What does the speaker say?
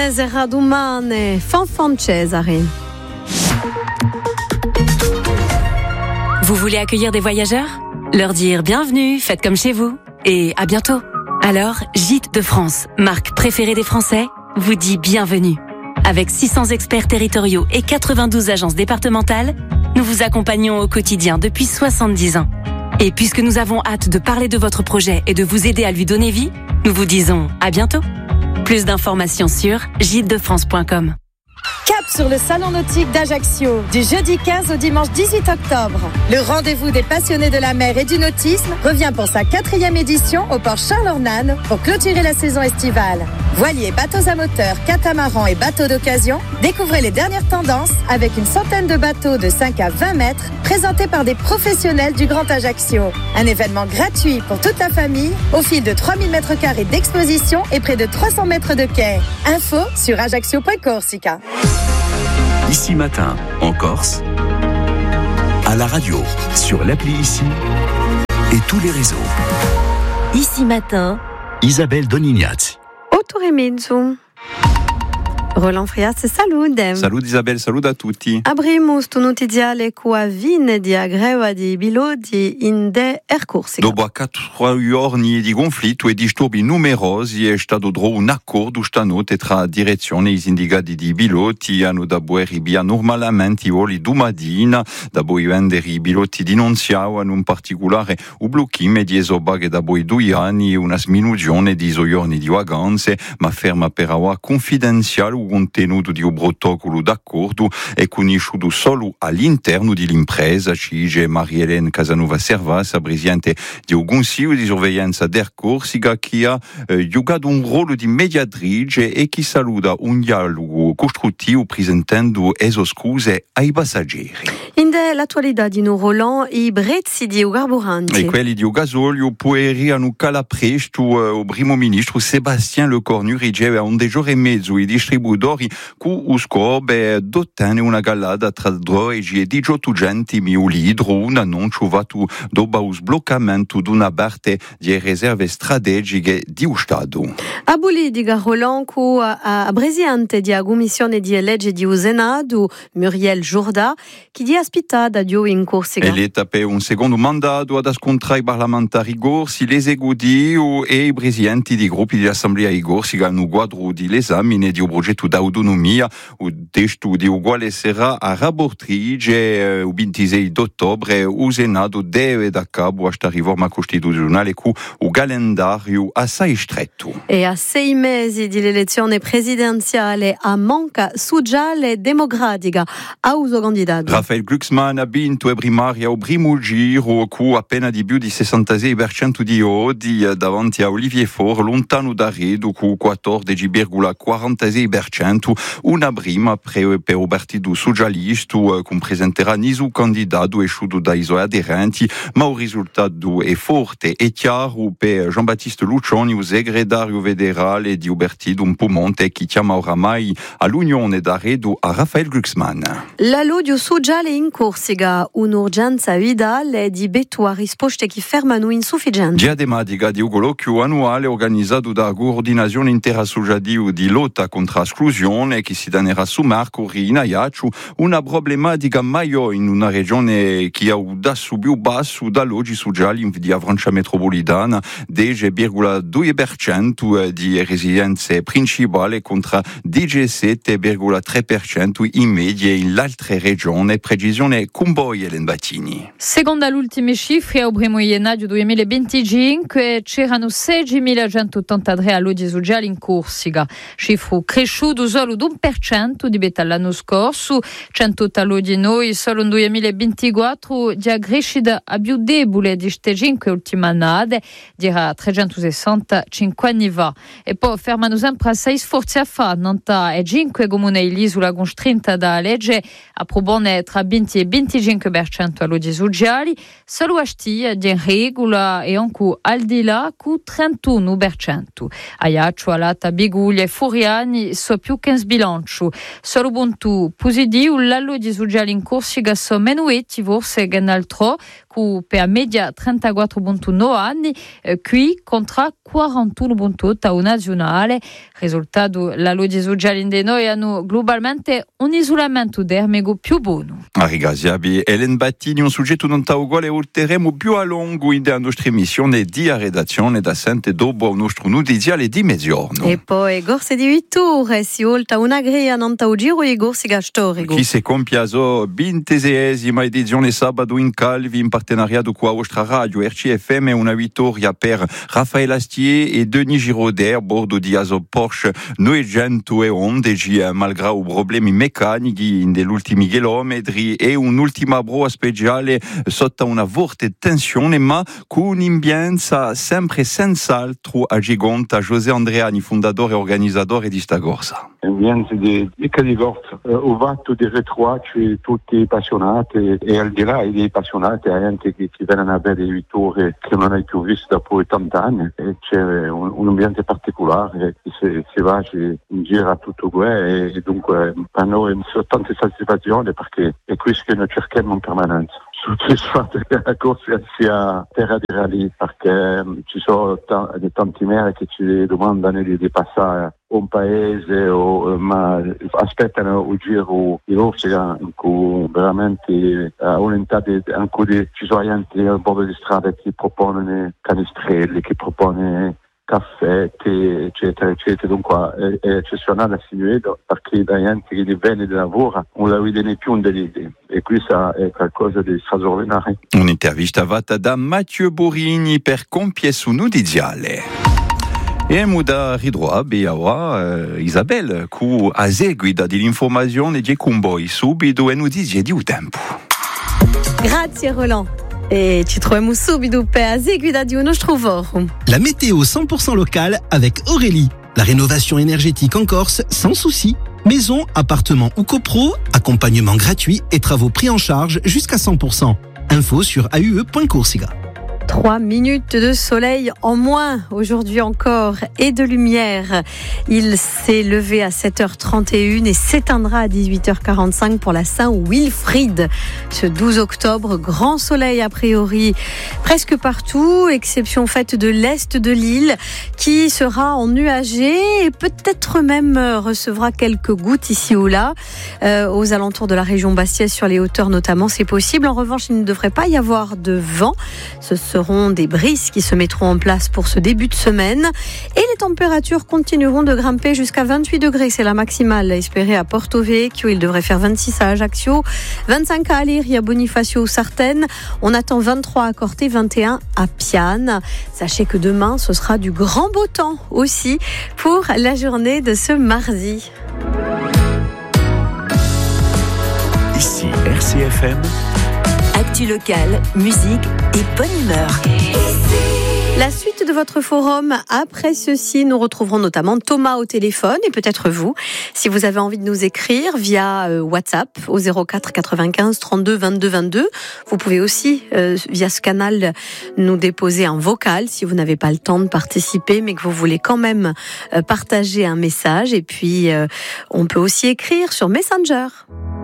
Era domani, Fanfan Cesare. Vous voulez accueillir des voyageurs ? Leur dire bienvenue, faites comme chez vous et à bientôt. Alors, Gîtes de France, marque préférée des Français, vous dit bienvenue. Avec 600 experts territoriaux et 92 agences départementales, nous vous accompagnons au quotidien depuis 70 ans. Et puisque nous avons hâte de parler de votre projet et de vous aider à lui donner vie, nous vous disons à bientôt. Plus d'informations sur gîtesdefrance.com. Cap sur le salon nautique d'Ajaccio, du jeudi 15 au dimanche 18 octobre. Le rendez-vous des passionnés de la mer et du nautisme revient pour sa 4e édition au port Charles-Ornane pour clôturer la saison estivale. Voiliers, bateaux à moteur, catamarans et bateaux d'occasion, découvrez les dernières tendances avec une centaine de bateaux de 5 à 20 mètres présentés par des professionnels du Grand Ajaccio. Un événement gratuit pour toute la famille au fil de 3000 mètres carrés d'exposition et près de 300 mètres de quai. Info sur ajaccio.corsica. Ici Matin, en Corse, à la radio, sur l'appli Ici et tous les réseaux. Ici Matin, Isabelle Donignazzi. Autoremezzo. Roland Frias, salud. Salut Isabelle, salut a tutti. Abrimus tu notiziale qua vine di agreva di bilodi in de Corsica. Dopo 4 giorni di conflitto e disturbi numerosi è stato trovato un accordo stanotte tra direzione e i sindicati di piloti hanno da riavviare normalmente i voli domattina, da poi vendere i piloti denunziavano in particolare un blocchino di esoba che da poi 2 anni e una sminuzione di giorni di vacanze, ma ferma per ora confidenziale o contenuto di un protocollo d'accordo è conosciuto solo all'interno dell'impresa, ci dice Maria-Hélène Casanova Servas, presidente di un consiglio di sorveglianza d'Air Corsica che ha giocato un ruolo di mediatrice e che saluta un dialogo costruttivo presentando scuse ai passeggeri. In l'attualità di Roland, i prezzi di carburanti. E quelli di gasolio poi hanno calato presto il primo ministro Sébastien Lecornu riceve a un giorno e mezzo i distributori con lo scopo di ottenere una galata tra 12 e 18 centimi litro, un annuncio fatto dopo lo sbloccamento di una parte di riserve strategiche di Stato. A politica Roland cu a presidente di commissione di legge di Senato, Muriel Jourda, che di ospitata di in Corsica. E l'État per un secondo mandato ad scontrare i parlamentari corsi, l'esecutivo e i presidenti di gruppi di assemblea di Corsica hanno quadro di l'esame di un progetto d'autonomia, il testo di uguale sarà a rapportrice il 26 ottobre, il Senato deve da cabo a questa riforma costituzionale con un calendario assai stretto. E a 6 mesi dell'elezione presidenziale a manca sociale e democratica, a uso candidato. Raphael Glucksmann ha vinto la primaria al primo giro con appena di più di 66% di voti davanti a Olivier Faure, lontano da Redo con 14,46%. Una prima per il partito socialista che presenterà nessun candidato esciuto dai suoi aderenti, ma il risultato è forte e chiaro per Jean-Baptiste Lucioni, il segretario federale di un partito un po' monte che chiama oramai all'unione da Redo a Raphael Glucksmann. La l'odio sociale in Corsica, un'urgenza vitale di betto a risposte che fermano insufficienti. Dia tematica di un colloquio annuale organizzato da Coordinazione Interassociativa di lotta contro l'esclusione che si danerà su Marco Rina Iacciu, una problematica maggiore in una regione che ha un tasso più basso dall'oggi sociali di Francia metropolitana, 10,2% di residenze principali contro 17,3% in media in altre regioni, precisione con voi Elen Battini. Secondo le ultime cifre, al 1 gennaio 2025 c'erano 6.183 alloggi sociali in Corsica, cifra cresciuta solo d'1% rispetto all'anno scorso, 108 alloggi noi solo nel 2024, di crescita a più debole di queste 5 ultime annate, dirà 360 5 anni fa. E poi fermano sempre assai sforzi a fare, Nanta e 5 comuni dell'isola con 30 da legge a propone tra 20-25% all'oggi sociali, solo Astia di regola e anche al di là con 31%. Aiaccio, Alata, Biguglia e Furiani so più che in sbilancio. Solo punto positivo, l'alloggi sociali in Corsica sono meno etti, forse che nell'altro, con per media 34,9 anni, qui contro 41,8 a un nazionale. Risultato, l'alloggi sociali in noi hanno globalmente un isolamento dermico più buono. Ringraziabi Ellen Battini, un soggetto non ta uguale olteremo più a lungo in la nostra emissione di redazione da sente dopo il nostro nudiziale di mezzogiorno. E poi gorse di 8 ore, si olta una gria non ta giro e gorsi gastorico. Chi si compiaso 26esima edizione sabato in Calvi in partenariato con la vostra radio RCFM, una vittoria per Raffaele Astier e Denis Giraudet a bordo di Aso Porsche 911, malgrado problemi meccanici negli ultimi chilometri e un'ultima prova speciale sotto una forte tensione, ma con un'ambienza sempre senz'altro agigonta. José Andreani, fondatore e organizzatore di sta corsa. L'ambiente di Cadivorte, ho fatto di ritrovarci tutti appassionati e al di là dei appassionati anche che vengono a vedere le vittorie che non hai più visto dopo 80 anni, e c'è un ambiente particolare che si va in giro a tutto e dunque per noi sono tante soddisfazioni perché è questo che noi cerchiamo in permanenza. Soddisfatto che la corsa sia terra di rally perché ci sono tanti meri che ci domandano di passare un paese ma aspettano il giro di Corsica con veramente un'entità ci sono anche al bordo di strada che propongono canistrelli, che propongono caffè, tè, eccetera, eccetera. Dunque è eccezionale a Sinuedo perché la gente che viene di lavoro non la vede più un delitto e questo è qualcosa di straordinario. Un'intervista fatta da Mathieu Borini per Compie su Nudiziale. E muda ridroabi ora Isabelle cu a seguita dell'informazione di Cumboi subito e notizie di un tempo. Grazie Roland. E ci troviamo subito per la seguita di uno forum. La météo 100% locale avec Aurélie. La rénovation énergétique en Corse sans souci. Maison, appartement ou copro, accompagnement gratuit et travaux pris en charge jusqu'à 100%. Info sur aue.corsica. 3 minutes de soleil en moins aujourd'hui encore et de lumière. Il s'est levé à 7h31 et s'éteindra à 18h45 pour la Saint-Wilfried. Ce 12 octobre, grand soleil a priori presque partout, exception faite de l'est de l'île qui sera ennuagé et peut-être même recevra quelques gouttes ici ou là aux alentours de la région Bastiaise, sur les hauteurs notamment, c'est possible. En revanche, il ne devrait pas y avoir de vent. Ce seront des brises qui se mettront en place pour ce début de semaine et les températures continueront de grimper jusqu'à 28 degrés. C'est la maximale espérée à Porto Vecchio. Il devrait faire 26 à Ajaccio, 25 à Aliri, à Bonifacio, Sartène. On attend 23 à Corté, 21 à Piane. Sachez que demain, ce sera du grand beau temps aussi pour la journée de ce mardi. Ici RCFM. Actu locale, musique et bonne humeur. La suite de votre forum, après ceci, nous retrouverons notamment Thomas au téléphone et peut-être vous, si vous avez envie de nous écrire via WhatsApp au 04 95 32 22 22. Vous pouvez aussi, via ce canal, nous déposer un vocal si vous n'avez pas le temps de participer, mais que vous voulez quand même partager un message. Et puis, on peut aussi écrire sur Messenger.